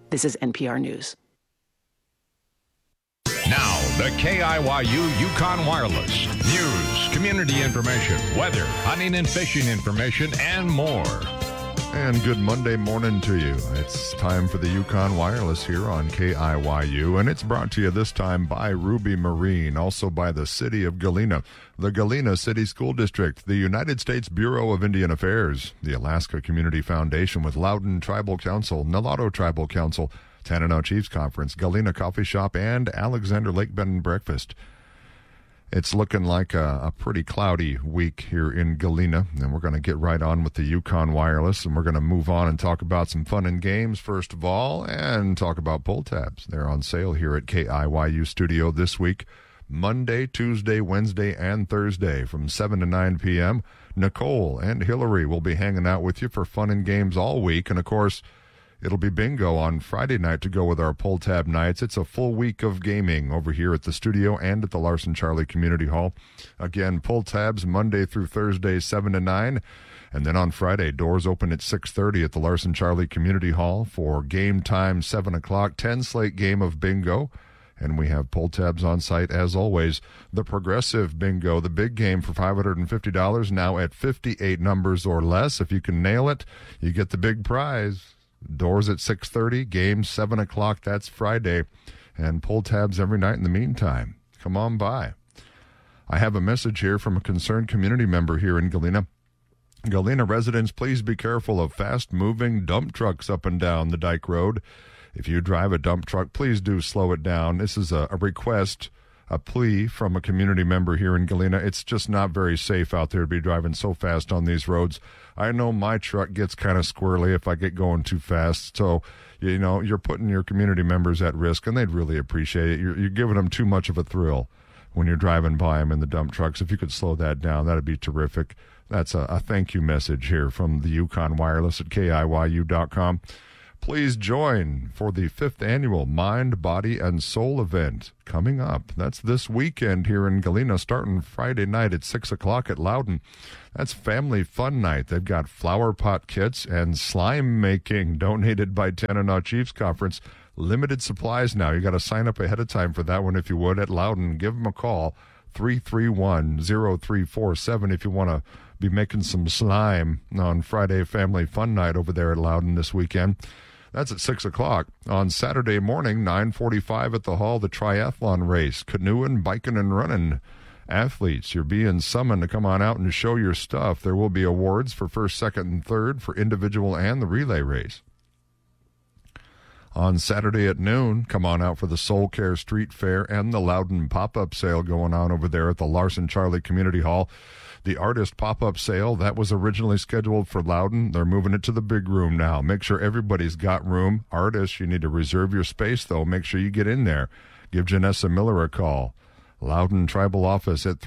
This is NPR News. Now, the KIYU Yukon Wireless. News, community information, weather, hunting and fishing information, and more. And good Monday morning to you. It's time for the Yukon Wireless here on KIYU, and it's brought to you this time by Ruby Marine, also by the City of Galena, the Galena City School District, the United States Bureau of Indian Affairs, the Alaska Community Foundation with Loudon Tribal Council, Nulato Tribal Council, Tanana Chiefs Conference, Galena Coffee Shop, and Alexander Lake Bed and Breakfast. It's looking like a pretty cloudy week here in Galena, and we're going to get right on with the Yukon Wireless, and we're going to move on and talk about some fun and games first of all, and talk about pull tabs. They're on sale here at KIYU Studio this week, Monday, Tuesday, Wednesday, and Thursday from 7 to 9 p.m. Nicole and Hillary will be hanging out with you for fun and games all week, and of course, it'll be bingo on Friday night to go with our pull tab nights. It's a full week of gaming over here at the studio and at the Larson Charlie Community Hall. Again, pull tabs Monday through Thursday, 7 to 9. And then on Friday, doors open at 6:30 at the Larson Charlie Community Hall for game time, 7 o'clock, 10-slate game of bingo. And we have pull tabs on site as always. The Progressive Bingo, the big game for $550, now at 58 numbers or less. If you can nail it, you get the big prize. Doors at 6:30, game 7 o'clock, that's Friday, and pull tabs every night in the meantime. Come on by. I have a message here from a concerned community member here in Galena. Galena residents, please be careful of fast-moving dump trucks up and down the Dike Road. If you drive a dump truck, please do slow it down. This is a request, a plea from a community member here in Galena. It's just not very safe out there to be driving so fast on these roads. I know my truck gets kind of squirrely if I get going too fast. So, you know, you're putting your community members at risk, and they'd really appreciate it. You're giving them too much of a thrill when you're driving by them in the dump trucks. If you could slow that down, that'd be terrific. That's a thank you message here from the Yukon Wireless at KIYU.com. Please join for the 5th annual Mind, Body, and Soul event coming up. That's this weekend here in Galena, starting Friday night at 6 o'clock at Loudon. That's Family Fun Night. They've got flower pot kits and slime making donated by Tanana Chiefs Conference. Limited supplies now. You got to sign up ahead of time for that one if you would at Loudon. Give them a call, 331-0347 if you want to be making some slime on Friday Family Fun Night over there at Loudon this weekend. That's at 6 o'clock. On Saturday morning, 9:45 at the hall, the triathlon race, canoeing, biking, and running. Athletes, you're being summoned to come on out and show your stuff. There will be awards for first, second, and third for individual and the relay race. On Saturday at noon, come on out for the Soul Care Street Fair and the Loudon pop-up sale going on over there at the Larson Charlie Community Hall. The artist pop-up sale, that was originally scheduled for Loudon. They're moving it to the big room now. Make sure everybody's got room. Artists, you need to reserve your space, though. Make sure you get in there. Give Janessa Miller a call. Loudon Tribal Office at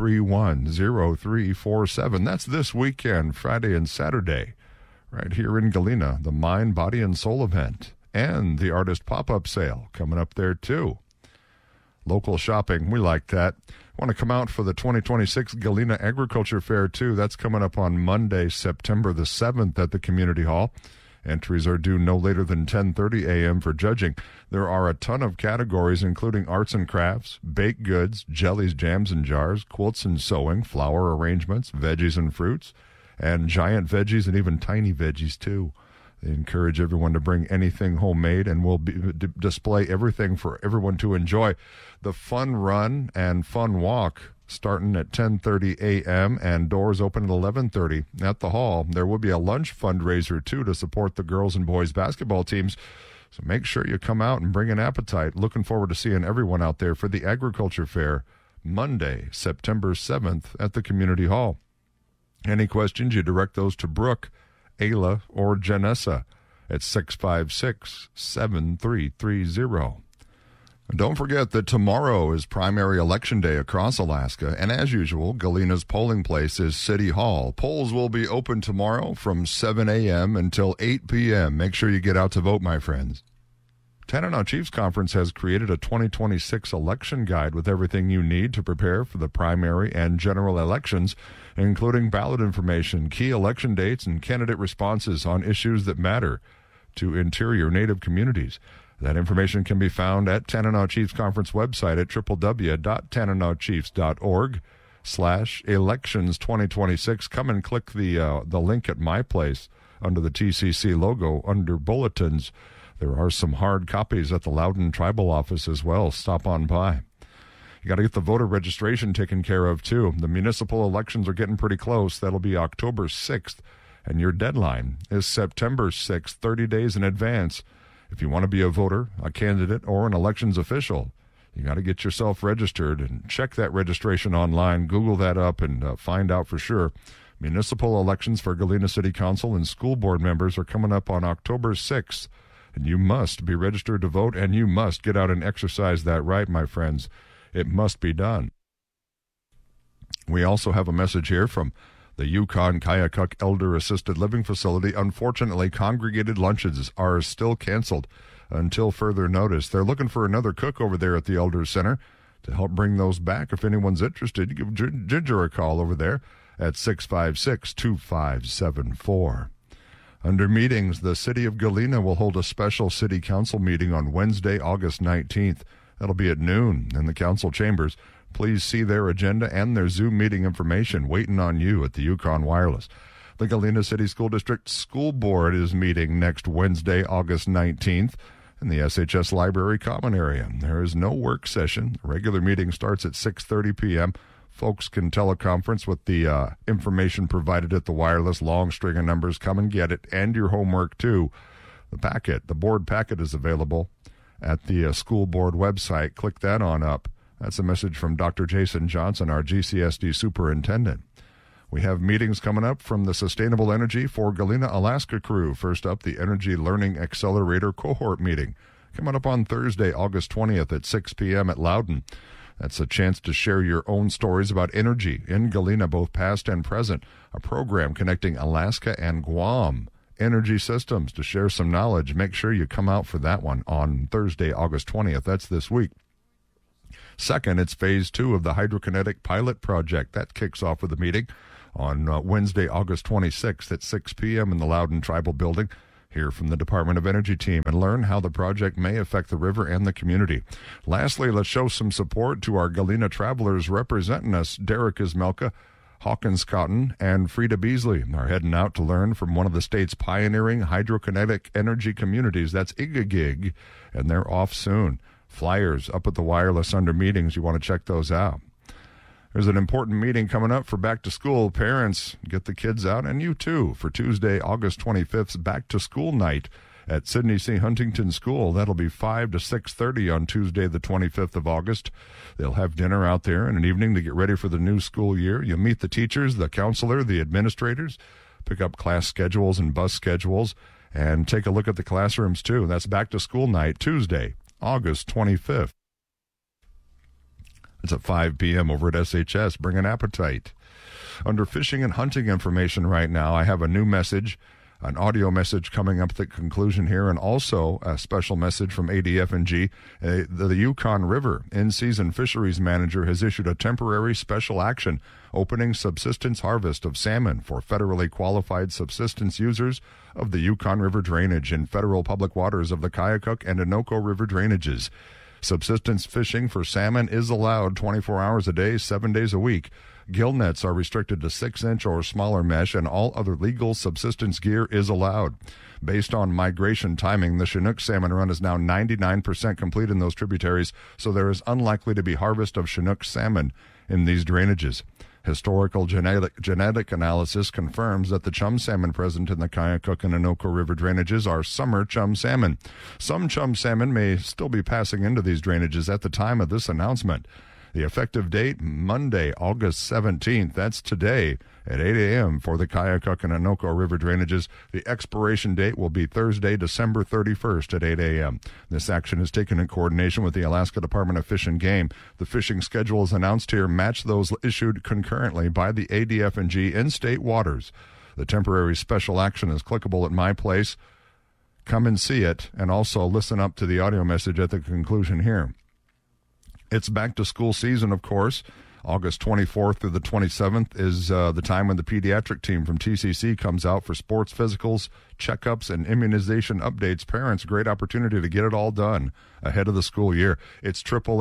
331-0347. That's this weekend, Friday and Saturday, right here in Galena. The Mind, Body, and Soul event. And the artist pop-up sale coming up there, too. Local shopping, we like that. Want to come out for the 2026 Galena Agriculture Fair, too. That's coming up on Monday, September the 7th at the Community Hall. Entries are due no later than 10:30 a.m. for judging. There are a ton of categories, including arts and crafts, baked goods, jellies, jams, and jars, quilts and sewing, flower arrangements, veggies and fruits, and giant veggies and even tiny veggies, too. They encourage everyone to bring anything homemade, and we'll display everything for everyone to enjoy. The fun run and fun walk starting at 10:30 a.m. and doors open at 11:30 at the hall. There will be a lunch fundraiser, too, to support the girls and boys basketball teams. So make sure you come out and bring an appetite. Looking forward to seeing everyone out there for the Agriculture Fair, Monday, September 7th at the Community Hall. Any questions, you direct those to Brooke, Ayla, or Janessa at 656-7330. Don't forget that tomorrow is primary election day across Alaska, and as usual, Galena's polling place is City Hall. Polls will be open tomorrow from 7 a.m. until 8 p.m. Make sure you get out to vote, my friends. Tanana Chiefs Conference has created a 2026 election guide with everything you need to prepare for the primary and general elections, including ballot information, key election dates, and candidate responses on issues that matter. to interior Native communities. That information can be found at Tanana Chiefs Conference website at www.tananachiefs.org/elections 2026. Come and click the link at my place under the TCC logo under bulletins. There are some hard copies at the Loudon Tribal Office as well. Stop on by. You got to get the voter registration taken care of, too. The municipal elections are getting pretty close. That'll be October 6th, and your deadline is September 6th, 30 days in advance. If you want to be a voter, a candidate, or an elections official, you got to get yourself registered and check that registration online. Google that up and find out for sure. Municipal elections for Galena City Council and school board members are coming up on October 6th, and you must be registered to vote, and you must get out and exercise that right, my friends. It must be done. We also have a message here from the Yukon Kayakuk Elder Assisted Living Facility. Unfortunately, congregated lunches are still canceled until further notice. They're looking for another cook over there at the Elder Center to help bring those back. If anyone's interested, give Ginger a call over there at 656-2574. Under meetings, the City of Galena will hold a special City Council meeting on Wednesday, August 19th. That'll be at noon in the council chambers. Please see their agenda and their Zoom meeting information waiting on you at the Yukon Wireless. The Galena City School District School Board is meeting next Wednesday, August 19th in the SHS Library Common Area. There is no work session. The regular meeting starts at 6:30 p.m. Folks can teleconference with the information provided at the wireless. Long string of numbers. Come and get it, and your homework too. The board packet is available at the school board website. Click that on up. That's a message from Dr. Jason Johnson, our GCSD superintendent. We have meetings coming up from the Sustainable Energy for Galena, Alaska crew. First up, the Energy Learning Accelerator cohort meeting coming up on Thursday, August 20th at 6 p.m. at Loudon. That's a chance to share your own stories about energy in Galena, both past and present. A program connecting Alaska and Guam energy systems to share some knowledge. Make sure you come out for that one on Thursday, August 20th. That's this week. Second, it's phase 2 of the hydrokinetic pilot project. That kicks off with a meeting on Wednesday, August 26th at 6 p.m. in the Loudon Tribal Building. Hear from the Department of Energy team and learn how the project may affect the river and the community. Lastly, let's show some support to our Galena travelers representing us. Derek Ismelka, Hawkins Cotton, and Frida Beasley are heading out to learn from one of the state's pioneering hydrokinetic energy communities. That's Igagig, and they're off soon. Flyers up at the wireless under meetings. You want to check those out. There's an important meeting coming up for back to school. Parents, get the kids out, and you too, for Tuesday, August 25th, back to school night at Sidney C. Huntington School. That'll be 5 to 6:30 on Tuesday, the 25th of August. They'll have dinner out there in an evening to get ready for the new school year. You'll meet the teachers, the counselor, the administrators, pick up class schedules and bus schedules, and take a look at the classrooms too. That's back to school night, Tuesday, August 25th. It's at 5 p.m. over at SHS. Bring an appetite. Under fishing and hunting information right now, I have a new message, an audio message coming up at the conclusion here, and also a special message from ADF&G. The Yukon River in-season fisheries manager has issued a temporary special action opening subsistence harvest of salmon for federally qualified subsistence users of the Yukon River drainage in federal public waters of the Kayakuk and Anoka River drainages. Subsistence fishing for salmon is allowed 24 hours a day, 7 days a week. Gill nets are restricted to 6-inch or smaller mesh, and all other legal subsistence gear is allowed. Based on migration timing, the Chinook salmon run is now 99% complete in those tributaries, so there is unlikely to be harvest of Chinook salmon in these drainages. Historical genetic analysis confirms that the chum salmon present in the Kayakuk and Anoka River drainages are summer chum salmon. Some chum salmon may still be passing into these drainages at the time of this announcement. The effective date, Monday, August 17th. That's today at 8 a.m. for the Kayakuk and Anoka River drainages. The expiration date will be Thursday, December 31st at 8 a.m. This action is taken in coordination with the Alaska Department of Fish and Game. The fishing schedules announced here match those issued concurrently by the ADF&G in state waters. The temporary special action is clickable at my place. Come and see it, and also listen up to the audio message at the conclusion here. It's back to school season, of course. August 24th through the 27th is the time when the pediatric team from TCC comes out for sports physicals, checkups, and immunization updates. Parents, great opportunity to get it all done ahead of the school year. It's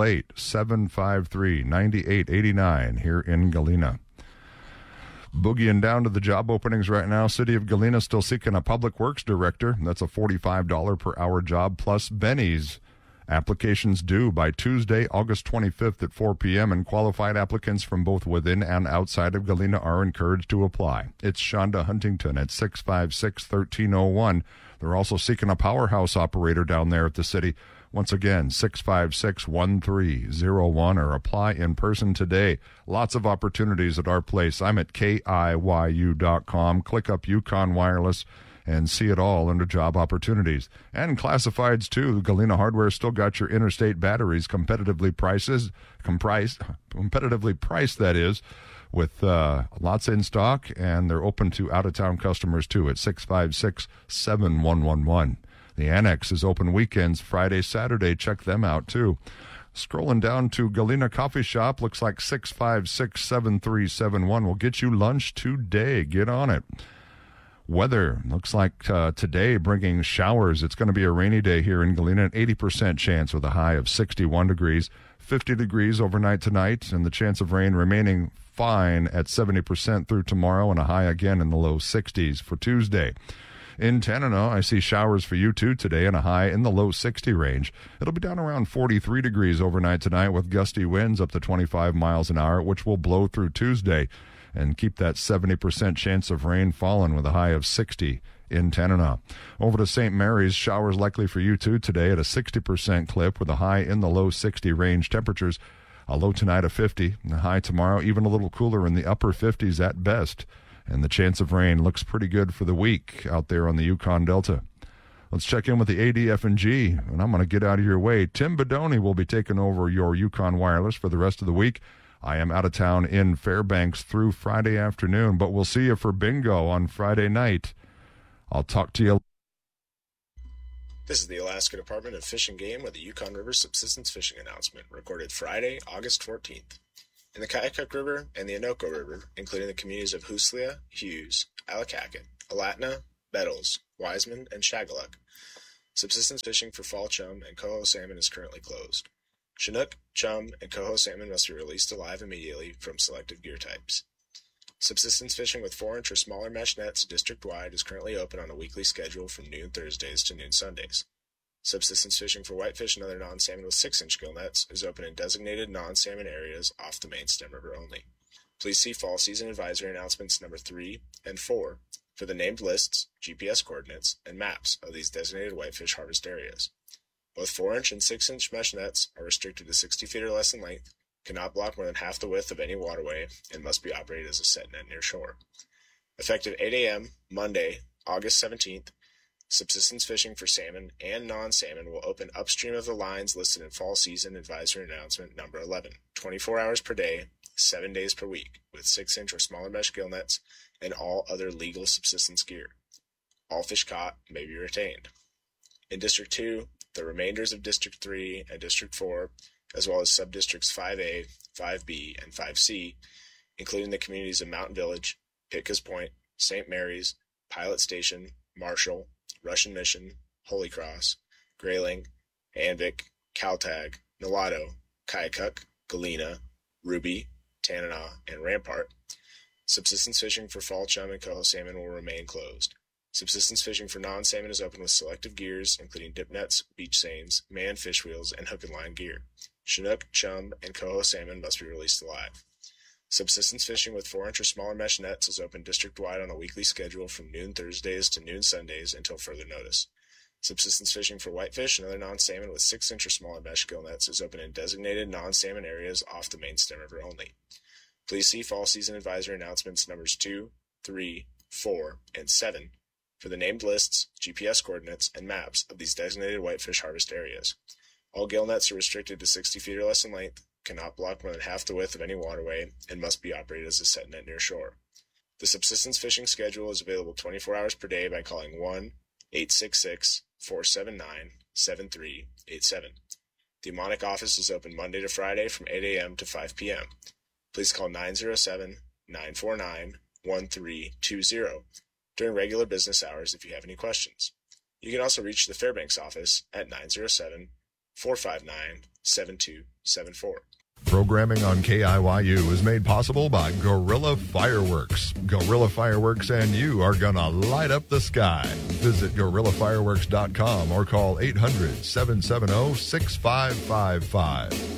888-753-9889 here in Galena. Boogieing down to the job openings right now. City of Galena still seeking a public works director. That's a $45 per hour job plus bennies. Applications due by Tuesday, August 25th at 4 p.m., and qualified applicants from both within and outside of Galena are encouraged to apply. It's Shonda Huntington at 656-1301. They're also seeking a powerhouse operator down there at the city. Once again, 656-1301, or apply in person today. Lots of opportunities at our place. I'm at KIYU.com. Click up Yukon Wireless and see it all under job opportunities. And classifieds, too. Galena Hardware still got your interstate batteries competitively priced, that is, with lots in stock, and they're open to out-of-town customers, too, at 656-7111. The Annex is open weekends, Friday, Saturday. Check them out, too. Scrolling down to Galena Coffee Shop, looks like 656-7371 will get you lunch today. Get on it. Weather looks like today bringing showers. It's going to be a rainy day here in Galena, an 80% chance with a high of 61 degrees, 50 degrees overnight tonight, and the chance of rain remaining fine at 70% through tomorrow, and a high again in the low 60s for Tuesday. In Tanana, I see showers for you too today and a high in the low 60 range. It'll be down around 43 degrees overnight tonight with gusty winds up to 25 miles an hour, which will blow through Tuesday and keep that 70% chance of rain falling with a high of 60 in Tanana. Over to St. Mary's, showers likely for you too today at a 60% clip with a high in the low 60 range. Temperatures, a low tonight of 50, and a high tomorrow even a little cooler in the upper 50s at best. And the chance of rain looks pretty good for the week out there on the Yukon Delta. Let's check in with the ADF&G, and I'm going to get out of your way. Tim Bedoni will be taking over your Yukon Wireless for the rest of the week. I am out of town in Fairbanks through Friday afternoon, but we'll see you for bingo on Friday night. I'll talk to you. This is the Alaska Department of Fish and Game with the Yukon River Subsistence Fishing Announcement, recorded Friday, August 14th. In the Kayakuk River and the Anoka River, including the communities of Huslia, Hughes, Alakaket, Alatna, Bettles, Wiseman, and Shagaluk, subsistence fishing for fall chum and coho salmon is currently closed. Chinook, chum, and coho salmon must be released alive immediately from selected gear types. Subsistence fishing with 4-inch or smaller mesh nets district-wide is currently open on a weekly schedule from noon Thursdays to noon Sundays. Subsistence fishing for whitefish and other non-salmon with 6-inch gill nets is open in designated non-salmon areas off the main stem river only. Please see Fall Season Advisory Announcements number 3 and 4 for the named lists, GPS coordinates, and maps of these designated whitefish harvest areas. Both 4-inch and 6-inch mesh nets are restricted to 60 feet or less in length, cannot block more than half the width of any waterway, and must be operated as a set net near shore. Effective 8 a.m., Monday, August 17th, subsistence fishing for salmon and non-salmon will open upstream of the lines listed in Fall Season Advisory Announcement number 11, 24 hours per day, 7 days per week, with 6-inch or smaller mesh gill nets and all other legal subsistence gear. All fish caught may be retained. In District 2, the remainders of District 3 and District 4, as well as Subdistricts 5A, 5B, and 5C, including the communities of Mountain Village, Pitka's Point, St. Mary's, Pilot Station, Marshall, Russian Mission, Holy Cross, Grayling, Anvik, Kaltag, Nulato, Kayakuk, Galena, Ruby, Tanana, and Rampart, subsistence fishing for fall chum and coho salmon will remain closed. Subsistence fishing for non-salmon is open with selective gears, including dip nets, beach seines, manned fish wheels, and hook and line gear. Chinook, chum, and coho salmon must be released alive. Subsistence fishing with 4-inch or smaller mesh nets is open district-wide on a weekly schedule from noon Thursdays to noon Sundays until further notice. Subsistence fishing for whitefish and other non-salmon with 6-inch or smaller mesh gill nets is open in designated non-salmon areas off the main stem river only. Please see Fall Season Advisory Announcements numbers 2, 3, 4, and 7 for the named lists, GPS coordinates, and maps of these designated whitefish harvest areas. All gill nets are restricted to 60 feet or less in length, cannot block more than half the width of any waterway, and must be operated as a set net near shore. The subsistence fishing schedule is available 24 hours per day by calling 1-866-479-7387. The Amonic office is open Monday to Friday from 8 a.m. to 5 p.m. please call 907-949-1320 during regular business hours if you have any questions. You can also reach the Fairbanks office at 907-459-7274. Programming on KIYU is made possible by Gorilla Fireworks. Gorilla Fireworks and you are going to light up the sky. Visit GorillaFireworks.com or call 800-770-6555.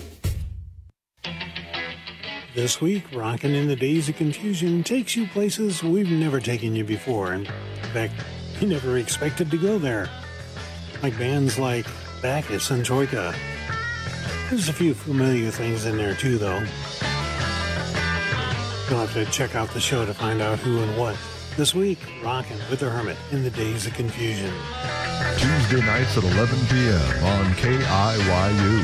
This week, Rockin' in the Days of Confusion takes you places we've never taken you before. In fact, you never expected to go there. Like bands like Bacchus and Troika. There's a few familiar things in there too, though. You'll have to check out the show to find out who and what. This week, Rockin' with the Hermit in the Days of Confusion. Tuesday nights at 11 p.m. on KIYU.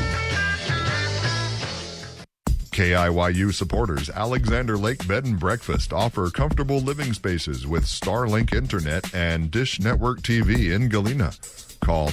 KIYU supporters Alexander Lake Bed and Breakfast offer comfortable living spaces with Starlink Internet and Dish Network TV in Galena. Call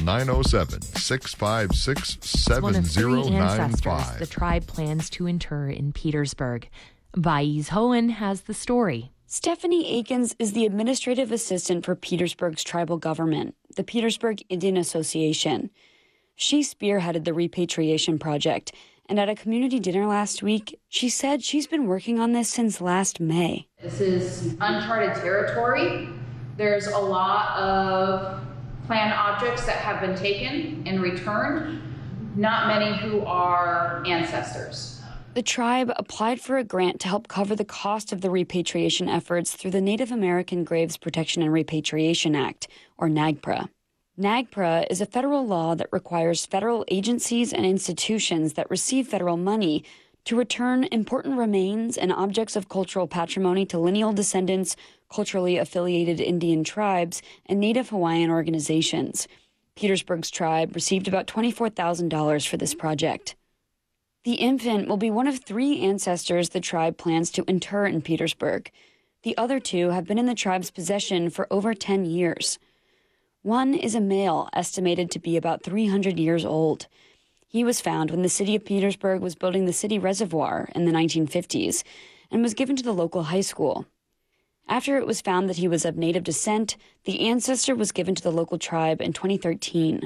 907-656-7095. One of three ancestors the tribe plans to inter in Petersburg. Vaiz Hohen has the story. Stephanie Akins is the administrative assistant for Petersburg's tribal government, the Petersburg Indian Association. She spearheaded the repatriation project, and at a community dinner last week, she said she's been working on this since last May. This is uncharted territory. There's a lot of planned objects that have been taken and returned, not many who are ancestors. The tribe applied for a grant to help cover the cost of the repatriation efforts through the Native American Graves Protection and Repatriation Act, or NAGPRA. NAGPRA is a federal law that requires federal agencies and institutions that receive federal money to return important remains and objects of cultural patrimony to lineal descendants, culturally affiliated Indian tribes, and Native Hawaiian organizations. Petersburg's tribe received about $24,000 for this project. The infant will be one of three ancestors the tribe plans to inter in Petersburg. The other two have been in the tribe's possession for over 10 years. One is a male estimated to be about 300 years old. He was found when the city of Petersburg was building the city reservoir in the 1950s and was given to the local high school. After it was found that he was of Native descent, the ancestor was given to the local tribe in 2013.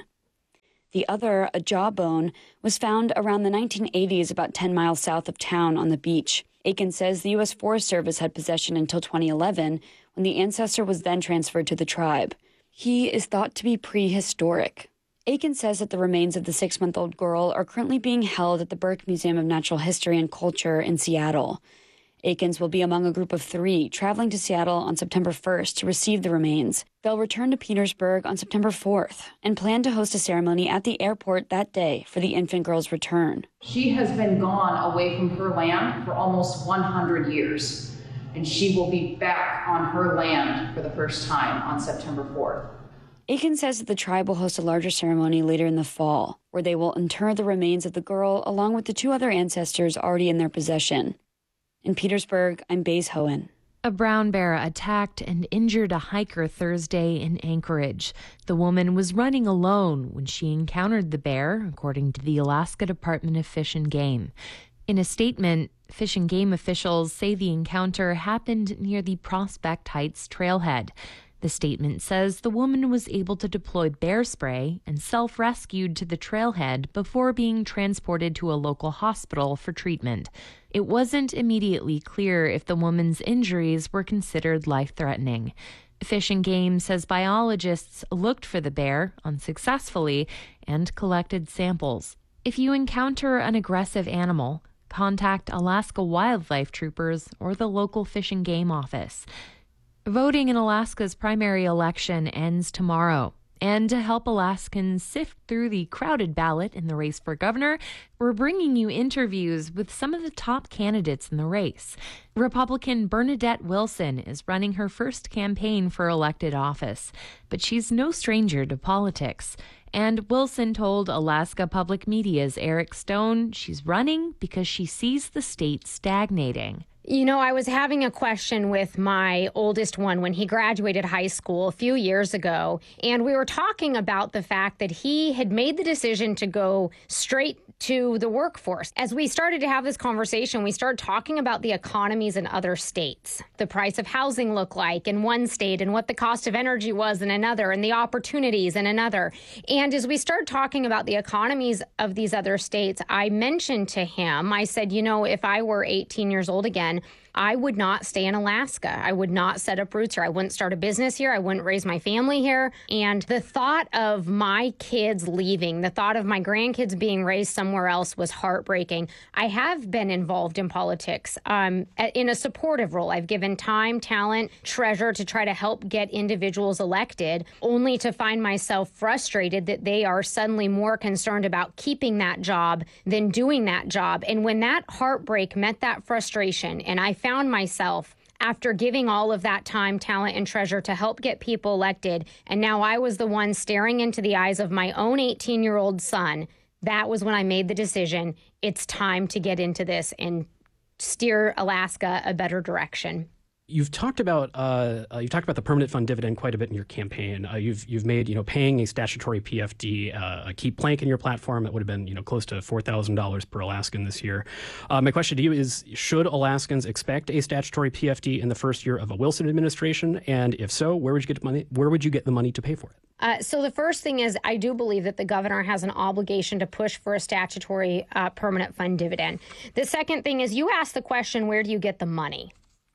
The other, a jawbone, was found around the 1980s about 10 miles south of town on the beach. Aiken says the U.S. Forest Service had possession until 2011, when the ancestor was then transferred to the tribe. He is thought to be prehistoric. Aiken says that the remains of the 6-month-old girl are currently being held at the Burke Museum of Natural History and Culture in Seattle. Akins will be among a group of 3 traveling to Seattle on September 1st to receive the remains. They'll return to Petersburg on September 4th and plan to host a ceremony at the airport that day for the infant girl's return. She has been gone away from her land for almost 100 years, and she will be back on her land for the first time on September 4th. Aiken says that the tribe will host a larger ceremony later in the fall, where they will inter the remains of the girl along with the 2 other ancestors already in their possession. In Petersburg, I'm Baze Hohen. A brown bear attacked and injured a hiker Thursday in Anchorage. The woman was running alone when she encountered the bear, according to the Alaska Department of Fish and Game. In a statement, Fish and Game officials say the encounter happened near the Prospect Heights trailhead. The statement says the woman was able to deploy bear spray and self-rescued to the trailhead before being transported to a local hospital for treatment. It wasn't immediately clear if the woman's injuries were considered life-threatening. Fish and Game says biologists looked for the bear unsuccessfully and collected samples. If you encounter an aggressive animal, contact Alaska Wildlife Troopers or the local Fish and Game office. Voting in Alaska's primary election ends tomorrow. And to help Alaskans sift through the crowded ballot in the race for governor, we're bringing you interviews with some of the top candidates in the race. Republican Bernadette Wilson is running her first campaign for elected office, but she's no stranger to politics. And Wilson told Alaska Public Media's Eric Stone she's running because she sees the state stagnating. You know, I was having a question with my oldest one when he graduated high school a few years ago, and we were talking about the fact that he had made the decision to go straight to the workforce. As we started to have this conversation, we started talking about the economies in other states, the price of housing looked like in one state and what the cost of energy was in another and the opportunities in another. And as we started talking about the economies of these other states, I mentioned to him, I said, you know, if I were 18 years old again, I would not stay in Alaska. I would not set up roots here. I wouldn't start a business here. I wouldn't raise my family here. And the thought of my kids leaving, the thought of my grandkids being raised somewhere else was heartbreaking. I have been involved in politics in a supportive role. I've given time, talent, treasure to try to help get individuals elected, only to find myself frustrated that they are suddenly more concerned about keeping that job than doing that job. And when that heartbreak met that frustration, and I found myself, after giving all of that time, talent, and treasure to help get people elected, and now I was the one staring into the eyes of my own 18-year-old son, that was when I made the decision, it's time to get into this and steer Alaska a better direction. You've talked about the permanent fund dividend quite a bit in your campaign. You've made paying a statutory PFD a key plank in your platform. That would have been close to $4,000 per Alaskan this year. My question to you is: should Alaskans expect a statutory PFD in the first year of a Wilson administration? And if so, where would you get money? Where would you get the money to pay for it? So the first thing is, I do believe that the governor has an obligation to push for a statutory permanent fund dividend. The second thing is, you asked the question, where do you get the money?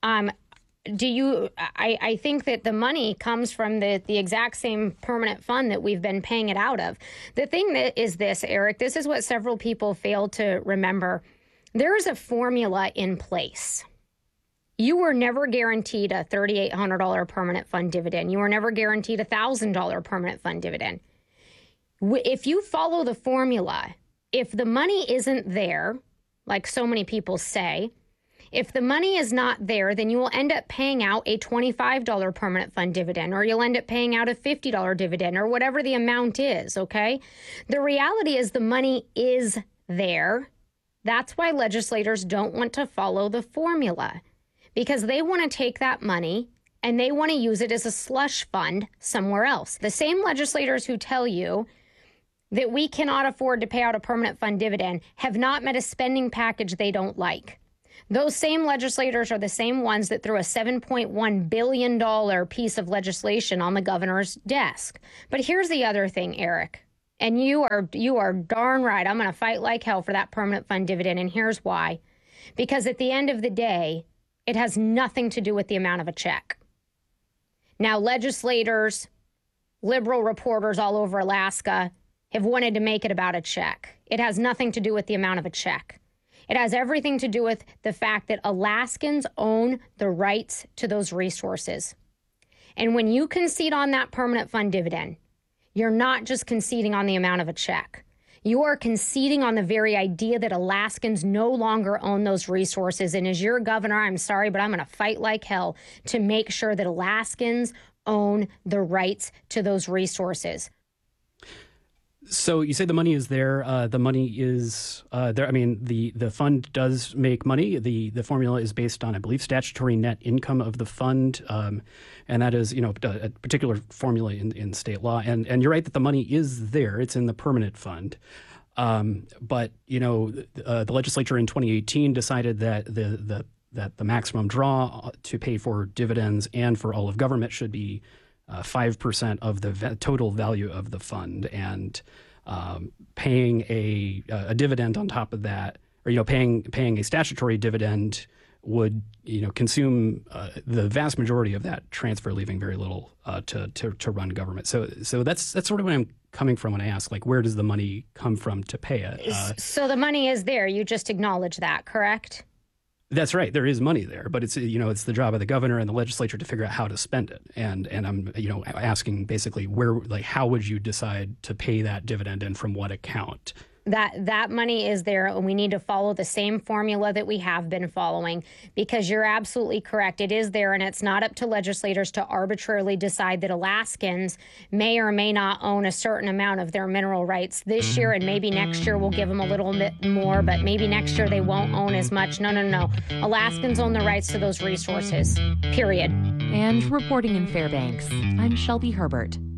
I think that the money comes from the exact same permanent fund that we've been paying it out of. The thing that is this, Eric, this is what several people fail to remember. There is a formula in place. You were never guaranteed a $3,800 permanent fund dividend. You were never guaranteed a $1,000 permanent fund dividend. If you follow the formula, if the money isn't there, like so many people say, if the money is not there, then you will end up paying out a $25 permanent fund dividend, or you'll end up paying out a $50 dividend, or whatever the amount is, okay? The reality is the money is there. That's why legislators don't want to follow the formula, because they want to take that money and they want to use it as a slush fund somewhere else. The same legislators who tell you that we cannot afford to pay out a permanent fund dividend have not met a spending package they don't like. Those same legislators are the same ones that threw a $7.1 billion piece of legislation on the governor's desk. But here's the other thing, Eric, and you are darn right. I'm going to fight like hell for that permanent fund dividend, and here's why. Because at the end of the day, it has nothing to do with the amount of a check. Now, legislators, liberal reporters all over Alaska have wanted to make it about a check. It has nothing to do with the amount of a check. It has everything to do with the fact that Alaskans own the rights to those resources. And when you concede on that permanent fund dividend, you're not just conceding on the amount of a check. You are conceding on the very idea that Alaskans no longer own those resources. And as your governor, I'm sorry, but I'm going to fight like hell to make sure that Alaskans own the rights to those resources. So you say the money is there. The money is there. I mean, the fund does make money. The formula is based on, I believe, statutory net income of the fund, and that is, a particular formula in state law. And you're right that the money is there. It's in the permanent fund. But the legislature in 2018 decided that the maximum draw to pay for dividends and for all of government should be 5% of the total value of the fund, and paying a dividend on top of that, or paying a statutory dividend would consume the vast majority of that transfer, leaving very little to run government. So that's sort of what I'm coming from when I ask, like, where does the money come from to pay it? So the money is there. You just acknowledge that, correct? That's right. There is money there, but it's it's the job of the governor and the legislature to figure out how to spend it. And I'm asking basically how would you decide to pay that dividend and from what account? That money is there, and we need to follow the same formula that we have been following, because you're absolutely correct. It is there, and it's not up to legislators to arbitrarily decide that Alaskans may or may not own a certain amount of their mineral rights this year, and maybe next year we'll give them a little bit more, but maybe next year they won't own as much. No. Alaskans own the rights to those resources, period. And reporting in Fairbanks, I'm Shelby Herbert.